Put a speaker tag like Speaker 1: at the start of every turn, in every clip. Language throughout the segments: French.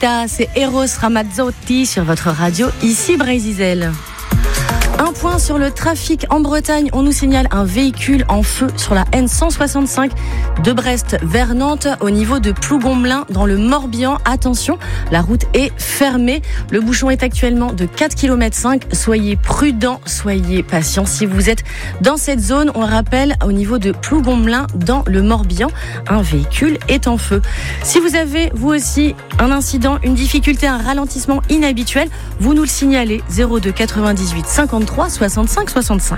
Speaker 1: Vita, c'est Eros Ramazzotti sur votre radio, ici Brésil. Un point sur le trafic en Bretagne. On nous signale un véhicule en feu sur la N165 de Brest vers Nantes au niveau de Plougonmelin dans le Morbihan. Attention, la route est fermée. Le bouchon est actuellement de 4,5 km. Soyez prudents, soyez patients. Si vous êtes dans cette zone, on le rappelle, au niveau de Plougonmelin dans le Morbihan, un véhicule est en feu. Si vous avez, vous aussi, un incident, une difficulté, un ralentissement inhabituel, vous nous le signalez 02 98 53 65 65.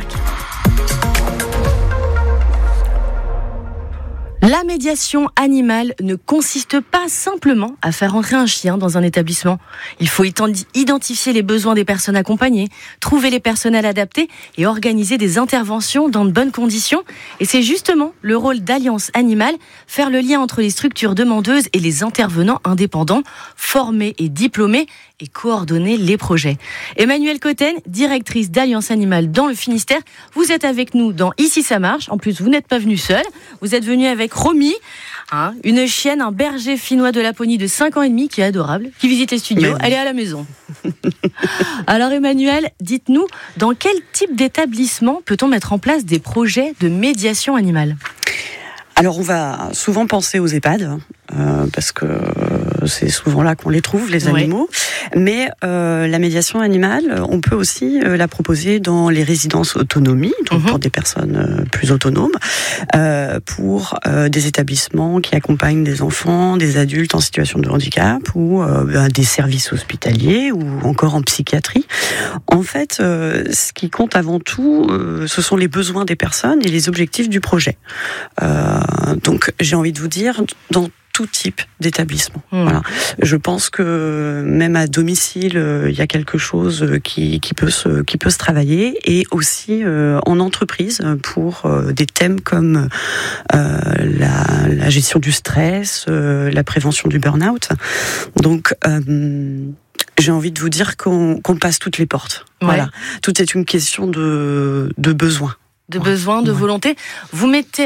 Speaker 1: La médiation animale ne consiste pas simplement à faire entrer un chien dans un établissement. Il faut identifier les besoins des personnes accompagnées, trouver les personnels adaptés et organiser des interventions dans de bonnes conditions. Et c'est justement le rôle d'Alliance Animale, faire le lien entre les structures demandeuses et les intervenants indépendants, formés et diplômés, et coordonner les projets. Emmanuelle Cotten, directrice d'Alliance Animale dans le Finistère, vous êtes avec nous dans Ici ça marche. En plus, vous n'êtes pas venu seul. Vous êtes venu avec Romy, une chienne, un berger finnois de Laponie de 5 ans et demi qui est adorable, qui visite les studios. Elle est à la maison. Alors Emmanuelle, dites-nous, dans quel type d'établissement peut-on mettre en place des projets de médiation animale ?
Speaker 2: Alors on va souvent penser aux EHPAD, parce que c'est souvent là qu'on les trouve, les animaux. Oui. Mais la médiation animale, on peut aussi la proposer dans les résidences autonomie, donc pour des personnes plus autonomes, pour des établissements qui accompagnent des enfants, des adultes en situation de handicap, ou des services hospitaliers, ou encore en psychiatrie. En fait, ce qui compte avant tout, ce sont les besoins des personnes et les objectifs du projet. Donc j'ai envie de vous dire, dans tout type d'établissement. Voilà. Je pense que même à domicile, il y a quelque chose qui peut se travailler, et aussi en entreprise pour des thèmes comme la gestion du stress, la prévention du burn-out. Donc j'ai envie de vous dire qu'on passe toutes les portes. Ouais. Voilà. Tout est une question de besoin.
Speaker 1: De besoin, de volonté. Vous mettez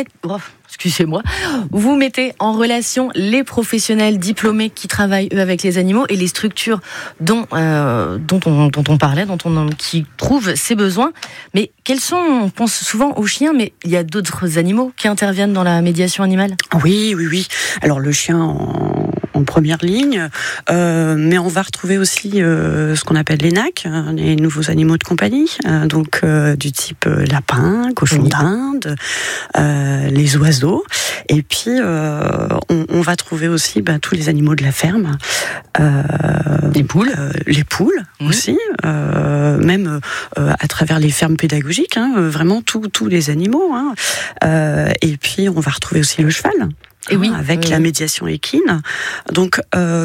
Speaker 1: en relation les professionnels diplômés qui travaillent eux avec les animaux et les structures dont on parlait, qui trouvent ces besoins. Mais on pense souvent aux chiens, mais il y a d'autres animaux qui interviennent dans la médiation animale.
Speaker 2: Oui. Alors le chien en première ligne, mais on va retrouver aussi ce qu'on appelle les NAC, les nouveaux animaux de compagnie, donc du type lapin, cochon d'Inde, les oiseaux, et puis on va trouver aussi tous les animaux de la ferme,
Speaker 1: les poules
Speaker 2: aussi, même à travers les fermes pédagogiques, vraiment tous les animaux, et puis on va retrouver aussi le cheval. Et avec la médiation équine. Donc,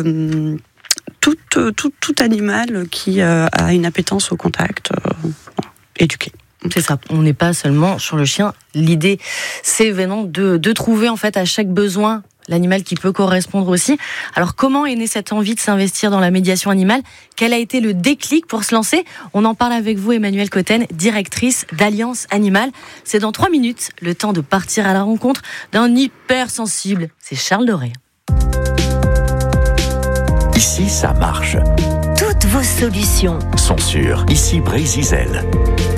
Speaker 2: tout animal qui a une appétence au contact, éduqué.
Speaker 1: C'est ça, on n'est pas seulement sur le chien. L'idée, c'est vraiment de trouver en fait à chaque besoin l'animal qui peut correspondre aussi. Alors comment est née cette envie de s'investir dans la médiation animale ? Quel a été le déclic pour se lancer ? On en parle avec vous, Emmanuelle Cotten, directrice d'Alliance Animale. C'est dans 3 minutes, le temps de partir à la rencontre d'un hypersensible. C'est Charles Doré.
Speaker 3: Ici, ça marche.
Speaker 4: Toutes vos solutions
Speaker 3: sont sur Ici Brésil.